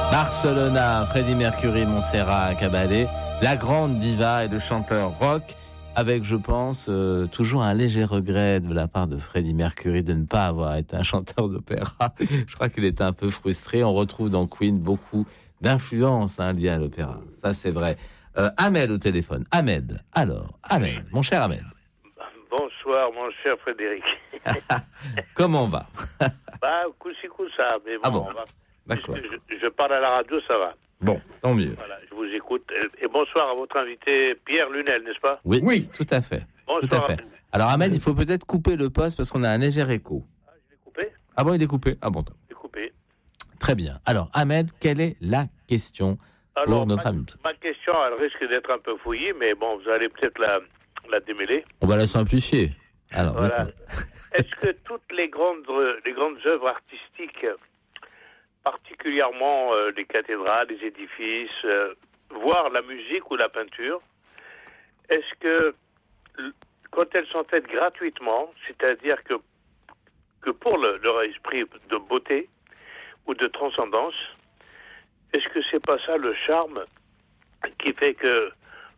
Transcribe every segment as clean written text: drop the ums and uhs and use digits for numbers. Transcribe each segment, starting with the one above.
Barcelona, Freddie Mercury, Montserrat Caballé, la grande diva et le chanteur rock, avec, je pense, toujours un léger regret de la part de Freddie Mercury de ne pas avoir été un chanteur d'opéra. Je crois qu'il était un peu frustré. On retrouve dans Queen beaucoup d'influences liées à l'opéra. Ça, c'est vrai. Ahmed au téléphone. Ahmed, mon cher Ahmed. Bonsoir, mon cher Frédéric. Comment on va? Coup-ci, coup-ça, mais bon, on va. D'accord. Je parle à la radio, ça va. Bon, tant mieux. Voilà, je vous écoute. Et bonsoir à votre invité, Pierre Lunel, n'est-ce pas? Oui, tout à fait. Bonsoir. Tout à fait. Alors, Ahmed, il faut peut-être couper le poste parce qu'on a un léger écho. Ah, je l'ai coupé? Ah bon, il est coupé? Ah bon. Il est coupé. Très bien. Alors, Ahmed, quelle est la question pour notre ami? Ma question, elle risque d'être un peu fouillie, mais bon, vous allez peut-être la démêler. On va la simplifier. Alors, voilà. Est-ce que toutes les grandes œuvres artistiques, particulièrement les cathédrales, les édifices, voire la musique ou la peinture, est-ce que quand elles sont faites gratuitement, c'est-à-dire que pour leur esprit de beauté ou de transcendance, est-ce que c'est pas ça le charme qui fait que,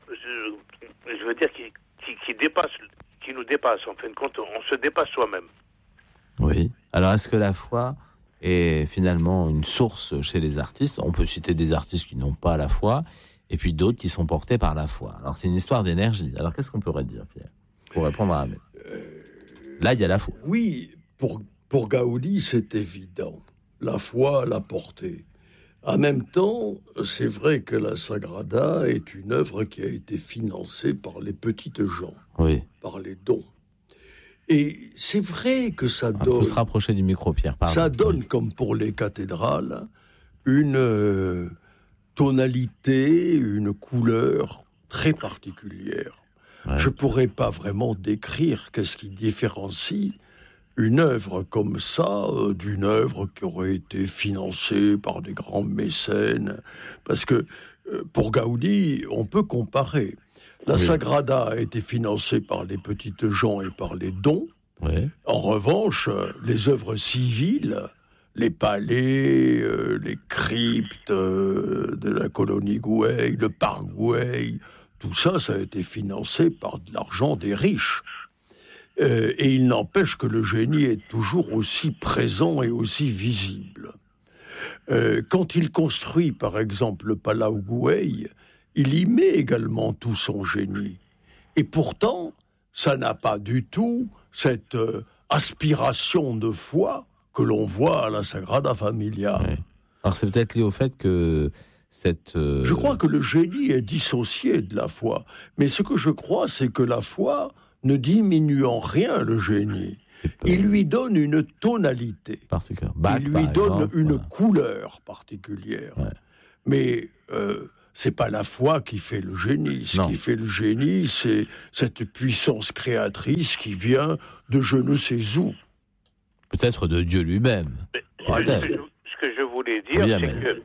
je veux dire, qui dépasse, qui nous dépasse, en fin de compte, on se dépasse soi-même? Oui. Alors, est-ce que la foi est finalement une source chez les artistes? On peut citer des artistes qui n'ont pas la foi, et puis d'autres qui sont portés par la foi. Alors, c'est une histoire d'énergie. Alors, qu'est-ce qu'on pourrait dire, Pierre, pour répondre à Ahmed? Là, il y a la foi. Oui, pour Gaudi, c'est évident. La foi, la portée. En même temps, c'est vrai que la Sagrada est une œuvre qui a été financée par les petites gens, par les dons. Et c'est vrai que ça donne... Il faut se rapprocher du micro, Pierre. Pardon. Ça donne, comme pour les cathédrales, une tonalité, une couleur très particulière. Ouais. Je ne pourrais pas vraiment décrire qu'est-ce qui différencie une œuvre comme ça d'une œuvre qui aurait été financée par des grands mécènes. Parce que pour Gaudi, on peut comparer. La Sagrada a été financée par les petites gens et par les dons. Oui. En revanche, les œuvres civiles, les palais, les cryptes de la colonie Güell, le parc Güell, tout ça, ça a été financé par de l'argent des riches. Et il n'empêche que le génie est toujours aussi présent et aussi visible. Quand il construit, par exemple, le Palau Güell, il y met également tout son génie. Et pourtant, ça n'a pas du tout cette aspiration de foi que l'on voit à la Sagrada Familia. Oui. Alors c'est peut-être lié au fait que cette... Je crois que le génie est dissocié de la foi. Mais ce que je crois, c'est que la foi ne diminue en rien le génie. Il lui donne une tonalité. Il lui donne une couleur particulière. Ouais. Mais c'est pas la foi qui fait le génie. Ce qui fait le génie, c'est cette puissance créatrice qui vient de je ne sais où. Peut-être de Dieu lui-même. Ce que je voulais dire, c'est que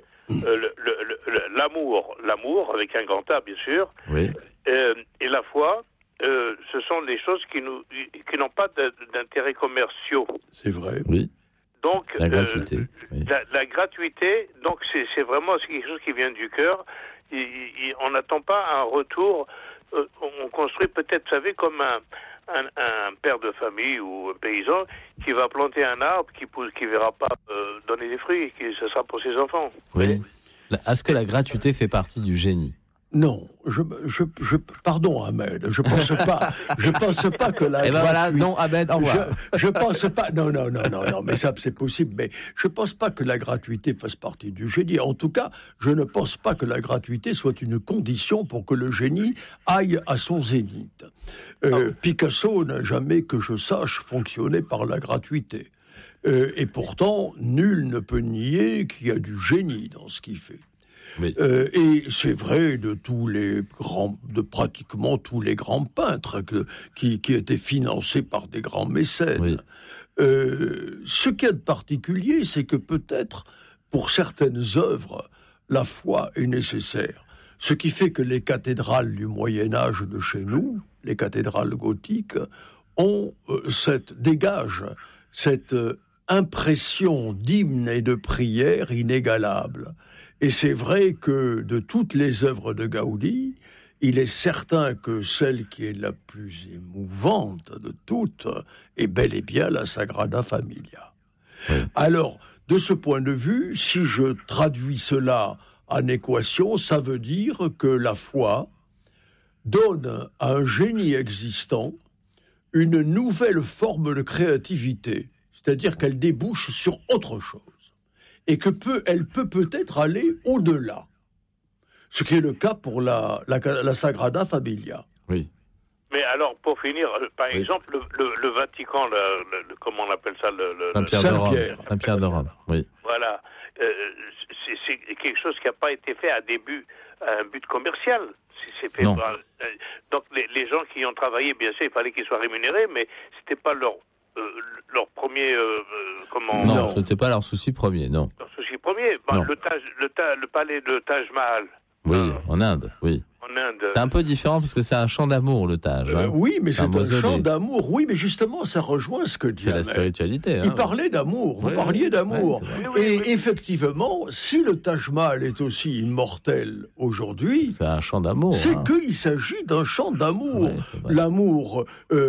l'amour, avec un grand A, bien sûr, et la foi, ce sont des choses qui n'ont pas d'intérêt commerciaux. C'est vrai. Oui. Donc, la gratuité. La gratuité, donc c'est vraiment quelque chose qui vient du cœur. On n'attend pas un retour. On construit peut-être, vous savez, comme un père de famille ou un paysan qui va planter un arbre qui verra pas donner des fruits, ce sera pour ses enfants. Oui. Est-ce que la gratuité fait partie du génie? Non, pardon Ahmed, je pense pas que la. Et ben voilà, non Ahmed, au revoir. Je pense pas, non, mais ça c'est possible, mais je pense pas que la gratuité fasse partie du génie. En tout cas, je ne pense pas que la gratuité soit une condition pour que le génie aille à son zénith. Picasso n'a jamais, que je sache, fonctionné par la gratuité. Et pourtant, nul ne peut nier qu'il y a du génie dans ce qu'il fait. Oui. Et c'est vrai de pratiquement tous les grands peintres qui étaient financés par des grands mécènes. Oui. Ce qu'il y a de particulier, c'est que peut-être, pour certaines œuvres, la foi est nécessaire. Ce qui fait que les cathédrales du Moyen-Âge de chez nous, les cathédrales gothiques, dégagent cette impression d'hymne et de prière inégalable. Et c'est vrai que de toutes les œuvres de Gaudi, il est certain que celle qui est la plus émouvante de toutes est bel et bien la Sagrada Familia. Oui. Alors, de ce point de vue, si je traduis cela en équation, ça veut dire que la foi donne à un génie existant une nouvelle forme de créativité, c'est-à-dire qu'elle débouche sur autre chose, et elle peut peut-être aller au-delà, ce qui est le cas pour la Sagrada Familia. Oui. Mais alors, pour finir, par exemple, le Vatican, comment on appelle ça, Saint-Pierre de Rome, oui. Voilà, c'est quelque chose qui n'a pas été fait à un but commercial. C'est fait donc les gens qui y ont travaillé, bien sûr, il fallait qu'ils soient rémunérés, mais c'était pas leur premier Non, c'était pas leur souci premier, non. Leur souci premier, le palais de Taj Mahal. Oui, en Inde, oui. C'est un peu différent parce que c'est un chant d'amour, le Taj. Oui, mais c'est un chant d'amour. Oui, mais justement, ça rejoint ce que dit C'est la spiritualité. Il parlait d'amour, vous parliez d'amour. Et effectivement, si le Taj Mahal est aussi immortel aujourd'hui, c'est un chant d'amour. C'est qu'il s'agit d'un chant d'amour. L'amour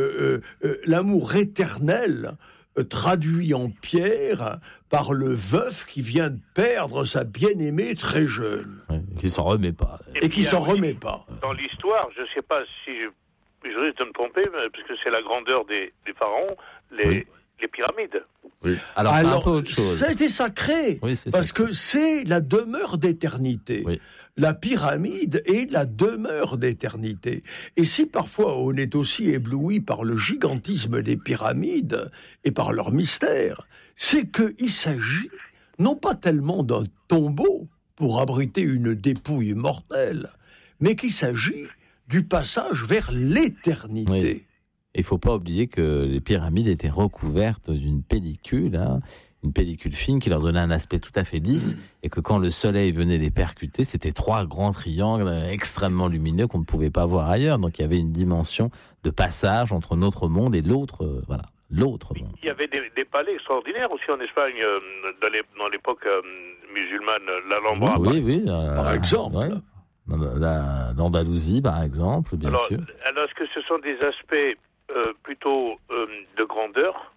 éternel, traduit en pierre par le veuf qui vient de perdre sa bien-aimée très jeune. Qui s'en remet pas. Et qui s'en remet pas. Dans l'histoire, je ne sais pas si je risque de me tromper, parce que c'est la grandeur des pharaons, les pyramides. Oui. Alors c'est un peu autre chose. Ça a été sacré, parce que c'est la demeure d'éternité. Oui. La pyramide est la demeure d'éternité. Et si parfois on est aussi ébloui par le gigantisme des pyramides et par leur mystère, c'est qu'il s'agit non pas tellement d'un tombeau pour abriter une dépouille mortelle, mais qu'il s'agit du passage vers l'éternité. Oui. Il ne faut pas oublier que les pyramides étaient recouvertes d'une pellicule, une pellicule fine qui leur donnait un aspect tout à fait lisse, et que quand le soleil venait les percuter, c'était 3 grands triangles extrêmement lumineux qu'on ne pouvait pas voir ailleurs. Donc il y avait une dimension de passage entre notre monde et l'autre, l'autre monde. Il y avait des palais extraordinaires aussi en Espagne, dans l'époque musulmane, l'Alhambra. Oui, par exemple. Ouais. L'Andalousie, par exemple, bien sûr. Alors, est-ce que ce sont des aspects plutôt de grandeur,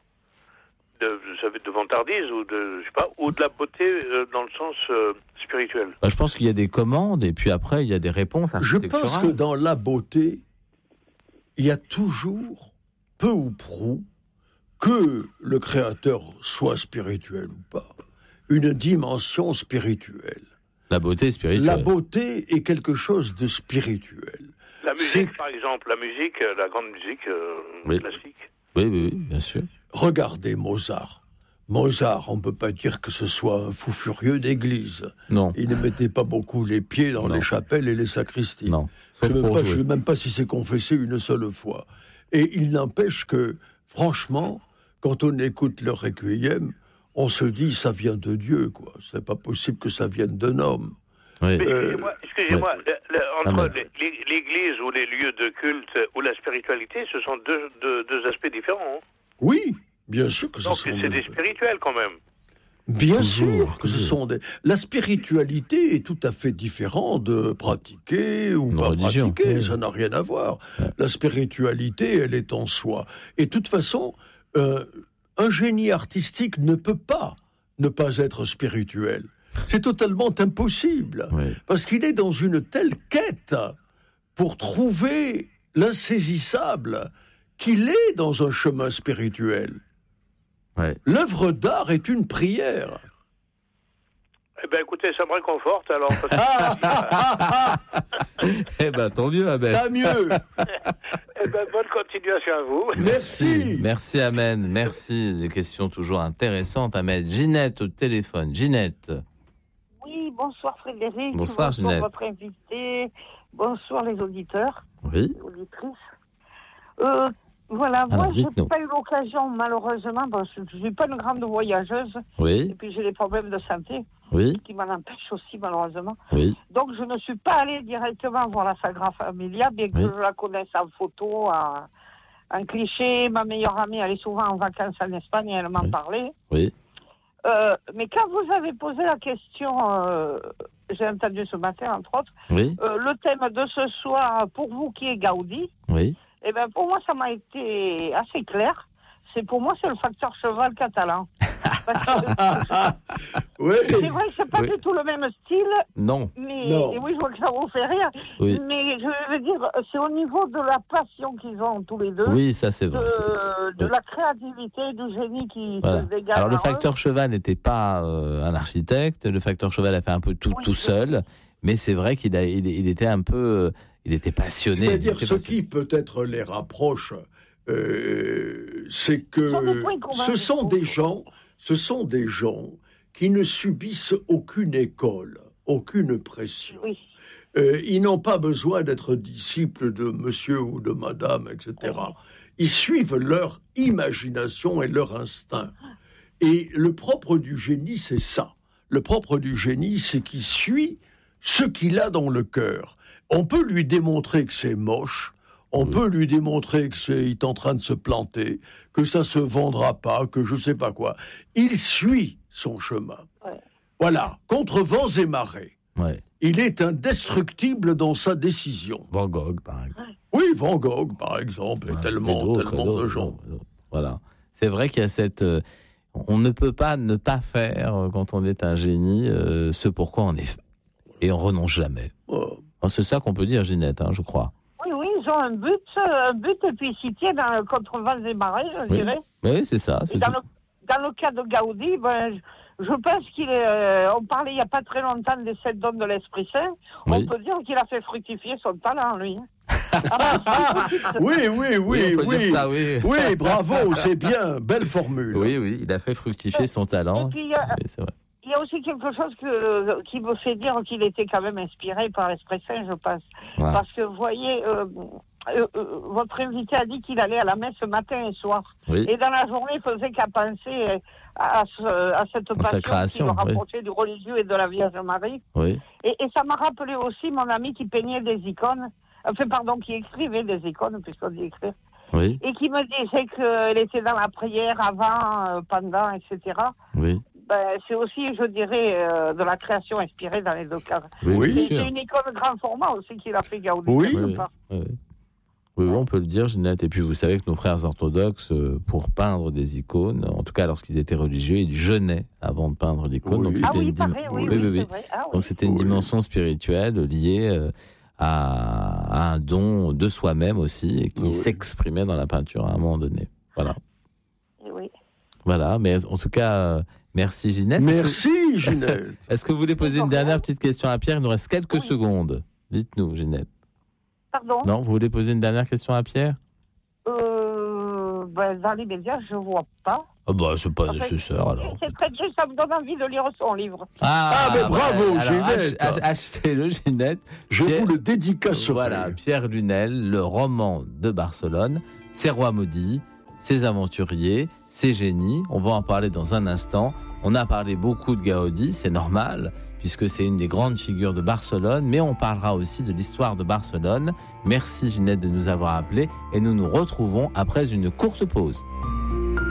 de vantardise ou de la beauté dans le sens spirituel? Je pense qu'il y a des commandes et puis après il y a des réponses architecturales. Je pense que dans la beauté, il y a toujours, peu ou prou, que le créateur soit spirituel ou pas, une dimension spirituelle. La beauté est spirituelle. La beauté est quelque chose de spirituel. La musique, par exemple, la grande musique classique. Oui, bien sûr. Regardez Mozart. Mozart, on ne peut pas dire que ce soit un fou furieux d'église. Non. Il ne mettait pas beaucoup les pieds dans les chapelles et les sacristies. Non. Je ne sais même pas si c'est confessé une seule fois. Et il n'empêche que, franchement, quand on écoute le Requiem, on se dit, ça vient de Dieu, quoi. C'est pas possible que ça vienne d'un homme. Oui. Excusez-moi, entre l'église ou les lieux de culte ou la spiritualité, ce sont deux aspects différents. Oui, bien sûr que ce sont. Donc c'est des spirituels quand même. Bien sûr que ce sont des... La spiritualité est tout à fait différente de pratiquer ou pas pratiquer, ça n'a rien à voir. La spiritualité, elle est en soi. Et de toute façon, un génie artistique ne peut pas ne pas être spirituel. C'est totalement impossible, parce qu'il est dans une telle quête pour trouver l'insaisissable qu'il est dans un chemin spirituel. L'œuvre d'art est une prière. Eh bien, écoutez, ça me réconforte, alors. Eh bien, tant mieux, Ahmed. Tant mieux. Eh bien, bonne continuation à vous. Merci. Merci, Ahmed. Merci. Des questions toujours intéressantes, Ahmed. Ginette au téléphone. Ginette. Oui, bonsoir Frédéric. Bonsoir, Ginette. Bonsoir votre invité. Bonsoir les auditeurs. Oui. Les auditrices. Voilà, moi, je n'ai pas eu l'occasion, malheureusement, parce que je ne suis pas une grande voyageuse. Oui. Et puis, j'ai des problèmes de santé qui m'en empêchent aussi, malheureusement. Oui. Donc, je ne suis pas allée directement voir la Sagrada Familia, bien que je la connaisse en photo, en cliché. Ma meilleure amie, elle est souvent en vacances en Espagne et elle m'en parlait. Oui. Mais quand vous avez posé la question, j'ai entendu ce matin, entre autres, Oui, le thème de ce soir, pour vous qui est Gaudi, oui. eh ben, pour moi, ça m'a été assez clair. Pour moi, c'est le facteur cheval catalan. Parce que, Oui. c'est vrai que c'est pas Oui. du tout le même style, Non, mais Non. et oui, je vois que ça vous fait rire. oui. Mais je veux dire, c'est au niveau de la passion qu'ils ont tous les deux, Oui, ça c'est vrai. de oui. la créativité, du génie qui Voilà. se dégage. Alors le en eux. facteur cheval n'était pas un architecte, le facteur cheval a fait un peu tout, Oui, tout seul, mais c'est vrai qu'il était un peu, il était passionné. C'est-à-dire, il était ce passionné. qui peut-être les rapproche, c'est Ce sont des que points communs, ce je sont trouve. des gens qui ne subissent aucune école, aucune pression. Oui. Ils n'ont pas besoin d'être disciples de monsieur ou de madame, etc. Ils suivent leur imagination et leur instinct. Et le propre du génie, c'est ça. Le propre du génie, c'est qu'il suit ce qu'il a dans le cœur. On peut lui démontrer que c'est moche, on peut lui démontrer que il est en train de se planter, que ça se vendra pas, que je sais pas quoi. Il suit son chemin. Ouais. Voilà, contre vents et marées. Ouais. Il est indestructible dans sa décision. Van Gogh, par exemple. Oui, Van Gogh, par exemple, et Ouais, tellement, et d'autres, tellement d'autres, de gens. d'autres. Voilà. C'est vrai qu'il y a cette. On ne peut pas ne pas faire, quand on est un génie, ce pourquoi on est fait. Et on renonce jamais. Oh. C'est ça qu'on peut dire, Ginette, je crois. Oui, ils ont un but, et puis ils s'y tiennent contre vents et marées, je Oui. dirais. Oui, c'est ça. Et C'est dans, tout. dans le cas de Gaudi, je pense qu'il est. On parlait il n'y a pas très longtemps des 7 dons de l'Esprit Saint. Oui. On peut dire qu'il a fait fructifier son talent, lui. Oui, oui, oui, on peut oui. dire ça, oui. Oui, bravo, c'est bien, belle formule. Oui, oui, il a fait fructifier son talent. Et puis, il y a- Oui, c'est vrai. Il y a aussi quelque chose qui me fait dire qu'il était quand même inspiré par l'Esprit Saint, je pense. Ouais. Parce que, vous voyez, votre invité a dit qu'il allait à la messe matin et soir. Oui. Et dans la journée, il faisait qu'à penser à cette sa passion qui création, le oui. rapprochait du religieux et de la Vierge Marie. Oui. Et ça m'a rappelé aussi mon ami qui peignait des icônes, qui écrivait des icônes, puisqu'on dit écrire, Oui. et qui me disait qu'elle était dans la prière avant, pendant, etc. Oui. C'est aussi, je dirais, de la création inspirée dans les deux cas. Oui. bien C'est sûr. une icône grand format aussi qu'il a fait Gaudi. Oui. quelque Oui, part. oui. Oui, on peut le dire, Ginette. Et puis, vous savez que nos frères orthodoxes, pour peindre des icônes, en tout cas lorsqu'ils étaient religieux, ils jeûnaient avant de peindre l'icône. Oui. Donc, Ah c'était oui, une pareil, oui, oui, oui, oui. c'est vrai. Ah, oui. Donc, c'était une Oui. dimension spirituelle liée à un don de soi-même aussi, et qui Oui. s'exprimait dans la peinture à un moment donné. Voilà. Oui. Voilà. Mais en tout cas, merci, Ginette. Merci, Ginette. Est-ce que vous voulez poser une dernière petite question à Pierre? Il nous reste quelques Oui. secondes. Dites-nous, Ginette. Pardon. Non, vous voulez poser une dernière question à Pierre? Dans les médias, je ne vois pas. Ah bah, c'est pas En fait, nécessaire alors. C'est très bien, ça me donne envie de lire son livre. mais bravo, Ginette. Achetez-le, Ginette. Je Pierre- vous le dédicacerai. Voilà, Pierre Lunel, le roman de Barcelone, ses rois maudits, ses aventuriers, ses génies. On va en parler dans un instant. On a parlé beaucoup de Gaudi, c'est normal, puisque c'est une des grandes figures de Barcelone, mais on parlera aussi de l'histoire de Barcelone. Merci Ginette de nous avoir appelés et nous nous retrouvons après une courte pause.